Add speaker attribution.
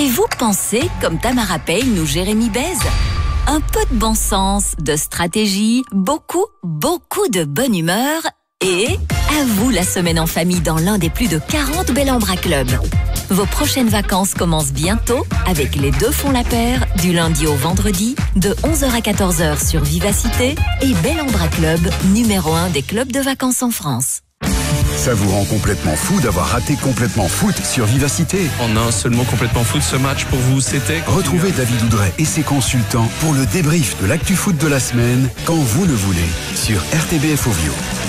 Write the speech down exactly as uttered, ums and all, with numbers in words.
Speaker 1: Avez-vous pensé comme Tamara Payne ou Jérémy Bez? Un peu de bon sens, de stratégie, beaucoup, beaucoup de bonne humeur et à vous la semaine en famille dans l'un des plus de quarante Bellambra Club. Vos prochaines vacances commencent bientôt avec les deux font la paire du lundi au vendredi de onze heures à quatorze heures sur Vivacité et Bellambra Club, numéro un des clubs de vacances en France.
Speaker 2: Ça vous rend complètement fou d'avoir raté Complètement Foot sur Vivacité.
Speaker 3: En un seul mot, Complètement Foot, ce match pour vous, c'était...
Speaker 2: Retrouvez David Oudret et ses consultants pour le débrief de l'actu foot de la semaine, quand vous le voulez, sur R T B F Ovio.